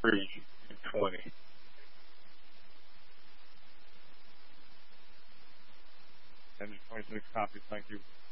3 and 20. Engine 26 copies, thank you.